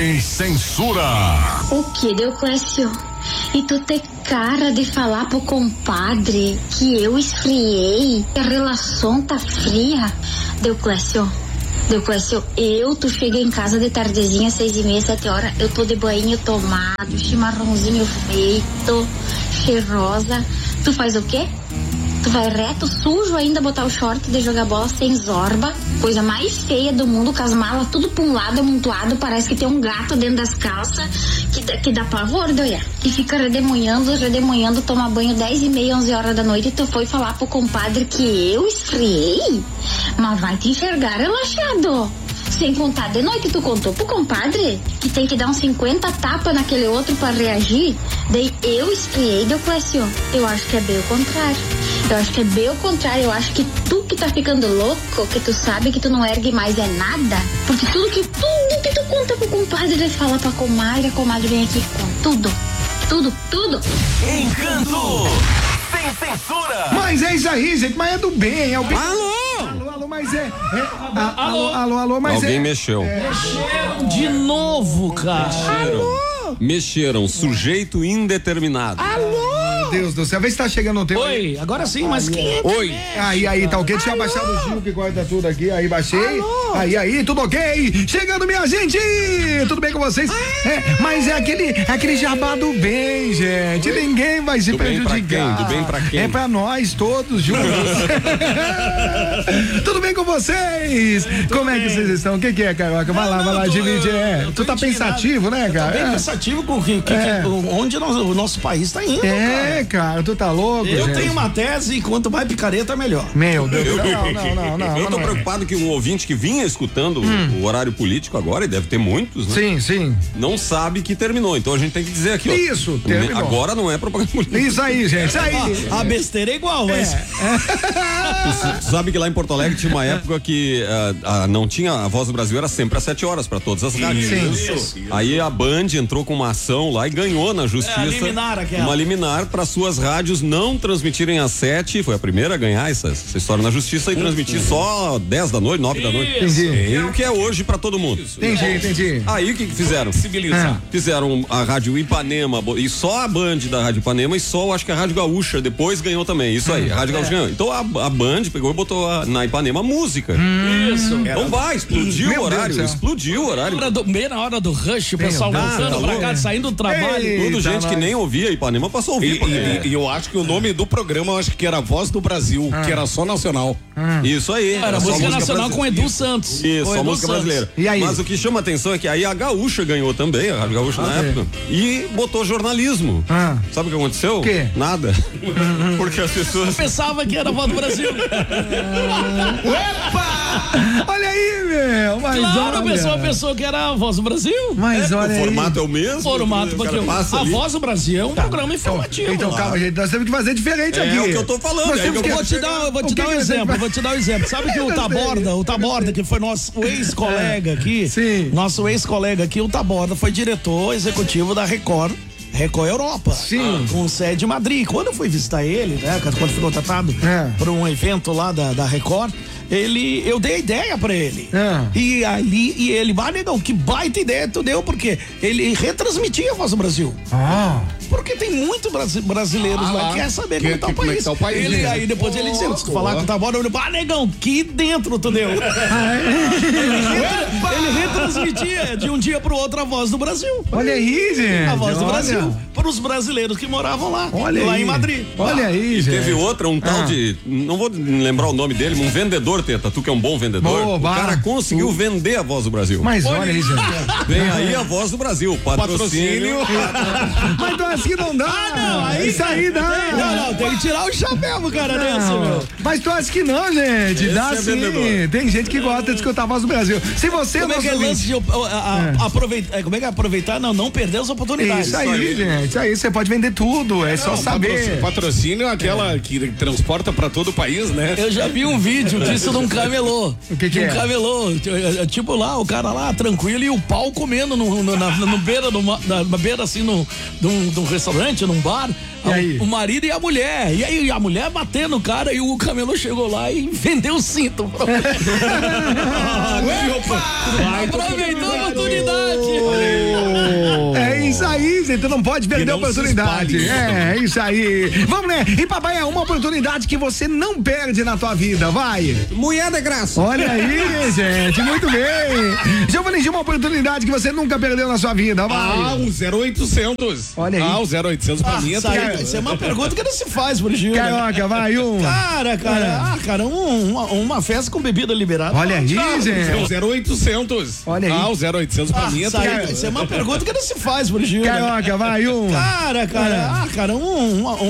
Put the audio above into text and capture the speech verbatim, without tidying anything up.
Sem censura. O que, Deuclésio? E tu tem cara de falar pro compadre que eu esfriei, que a relação tá fria? Deuclésio, Deuclésio, eu, tu chega em casa de tardezinha, seis e meia, sete horas, eu tô de banho tomado, chimarrãozinho feito, cheirosa. Tu faz o quê? Tu vai reto, sujo ainda, botar o short de jogar bola sem zorba, coisa mais feia do mundo, com as malas tudo pra um lado, amontoado, parece que tem um gato dentro das calças, que, que dá pavor de olhar. E fica redemoinhando, redemoinhando, toma banho dez e meia, onze horas da noite, e tu foi falar pro compadre que eu esfriei? Mas vai te enxergar relaxado. Sem contar, de noite tu contou pro compadre que tem que dar uns cinquenta tapas naquele outro pra reagir? Daí eu esfriei, Deuclésio. Eu acho que é bem o contrário. Eu acho que é bem o contrário. Eu acho que tu que tá ficando louco, que tu sabe que tu não ergue mais é nada. Porque tudo que tudo que tu conta pro compadre, ele fala pra comadre, a comadre vem aqui com tudo. Tudo, tudo. Encanto! Sem censura! Mas é isso aí, gente, mas é do bem, é o bem. Alô? Alô, alô, mas é. é a, alô, alô, alô, mas Alguém é. mexeu. É, Mexeram de novo, cara. Mexeram. Mexeram. Sujeito indeterminado. Alô? Meu Deus do céu, vê se tá chegando o tempo. Oi, agora sim, mas quem é? Oi. Aí, aí, tá ok? Deixa eu abaixar o Gil que guarda tudo aqui. Aí, baixei. Alô? Aí, aí, tudo ok? Chegando, minha gente! Tudo bem com vocês? É, mas é aquele, aquele jabá do bem, gente. Ninguém vai se Do bem pra prejudicar. quem? Do bem pra quem? É pra nós todos juntos. Tudo bem com vocês? Como é que vocês estão? O que que é, Carioca? Vai Não, lá, vai não, lá, tô- divide. eu- É. eu tô Tu tá indignado. pensativo, né, Tá cara? bem É. pensativo com que, que, É. que- onde nós- o nosso país tá indo, É, cara, tu tá louco, cara. Eu gente? tenho uma tese e quanto mais picareta, melhor. Meu Deus do céu. Não, não, não, não. Eu tô não é. preocupado que um ouvinte que vinha escutando o horário político agora, e deve ter muitos, né? Sim, sim. Não sabe que terminou. Então a gente tem que dizer aqui, ó. Isso, terminou. Agora não é propaganda política. Isso aí, gente. Isso aí. A besteira é igual, mas. Tu sabe que lá em Porto Alegre tinha uma época que ah, ah, não tinha, a Voz do Brasil era sempre às sete horas pra todas as rádios. Sim. Isso. Aí a Band entrou com uma ação lá e ganhou na justiça É, a liminar aquela. uma liminar para suas rádios não transmitirem às sete, foi a primeira a ganhar essa, essa história na justiça e transmitir só dez da noite, nove da noite. Entendi. O que é hoje pra todo mundo. Entendi, entendi. Aí o que que fizeram? Civilizar. Fizeram a Rádio Ipanema bo- e só a Band da Rádio Ipanema e só acho que a Rádio Gaúcha depois ganhou também. Isso aí, a Rádio Gaúcha ganhou. Então a, a Band pegou e botou a- na Ipanema música. Isso. Então vai, explodiu Meu o Deus horário, do céu. explodiu o horário. Hora do, meia na hora do rush, o pessoal Deus, voltando tá pra louco. cá, saindo do trabalho. Ei. Tudo Eita, gente que nós. nem ouvia Ipanema passou a ouvir. E, porque- e- e eu acho que o nome do programa eu acho que era Voz do Brasil, que era só nacional. Isso aí. Era só música nacional brasileira. com Edu Santos. Isso, Com só Edu música Santos. brasileira. E aí? Mas o que chama atenção é que aí a Gaúcha ganhou também, a Rádio Gaúcha na época, e botou jornalismo. Ah. Sabe o que aconteceu? O quê? Nada. Porque as pessoas... Eu pensava que era a Voz do Brasil. Olha aí, meu. Mas Claro, a olha. pessoa pensou que era a Voz do Brasil. Mas olha o aí. formato é o mesmo. Formato, o porque cara passa a ali. Voz do Brasil é um programa informativo. Então, calma, gente. Nós temos que fazer diferente É aqui. o que eu tô falando, Nós é temos que eu Eu vou te dar, eu vou te O que dar um que você exemplo, vai- vou te dar um exemplo. Sabe que o Eu sei. Taborda, o Taborda, que foi nosso ex-colega aqui, Sim. nosso ex-colega aqui, o Taborda foi diretor executivo da Record, Record Europa. Sim. Com sede em Madrid. Quando eu fui visitar ele, né, quando fui contratado É. para um evento lá da, da Record, ele, eu dei a ideia pra ele. É. E ali, e ele, ah, negão, que baita ideia tu deu, porque ele retransmitia a Voz do Brasil. Ah. Porque tem muito brasi- brasileiros Ah, lá lá. que quer saber Que- como tá que- o como é país. que tá o país, Ele, né? aí depois ele dizia, se tu falar que tá bom, eu ah, negão, que dentro tu deu. ele, retra- ele retransmitia de um dia pro outro a Voz do Brasil. Olha aí, gente. A Voz do olha. Brasil. Para os brasileiros que moravam lá. Olha lá aí. em Madrid. Olha aí, gente. Teve outra, um tal Ah. de. Não vou lembrar o nome dele, um vendedor, Teta. Tu que é um bom vendedor. Boa, o bah. cara conseguiu vender a Voz do Brasil. Mas olha aí, gente. Vem aí a Voz do Brasil. Patrocínio. Mas tu acha que não dá? Ah, não, aí Isso aí dá. Não, não, tem que tirar o chapéu pro cara desse, meu. Não. Mas tu acha que não, gente? Esse Dá é sim. vendedor. Tem gente que gosta de escutar a Voz do Brasil. Se você Como é não que é lance de uh, a- a- aproveitar? Como é que é aproveitar? Não, não perder as oportunidades. Isso aí, gente. Isso aí, você pode vender tudo. É só Não, saber. patrocínio, patrocínio é aquela que transporta pra todo o país, né? Eu já vi um vídeo disso num camelô. O que que de um é? camelô. É, é, Tipo lá, o cara lá, tranquilo, e o pau comendo no, no, na, no beira, numa, na, na beira assim, no, num, num restaurante, num bar. E aí? O, o marido e a mulher. E aí a mulher batendo o cara e o camelô chegou lá e vendeu o cinto. Aproveitou a oportunidade. aí, gente, tu não pode perder a não se oportunidade. espalhe. É, isso aí. Vamos, né? E papai, é uma oportunidade que você não perde na tua vida, vai. Mulher de graça. Olha aí, gente, muito bem. Giovanni, uma oportunidade que você nunca perdeu na sua vida, vai. Ah, o zero oitocentos. Olha aí. Ah, o zero oitocentos pra Ah, mim é isso aí, tudo. isso é uma pergunta que não se faz, Burgil. né? Carioca, vai, um. Cara, cara, ah, cara, um- uma, uma festa com bebida liberada. Olha aí, Ah, o gente. zero oitocentos. Olha aí. Ah, o zero oitocentos pra Ah, mim é isso aí, tudo. isso é uma pergunta que não se faz, Burgil. né? Carioca, vai, um. Cara, cara, ah, cara, um, uma,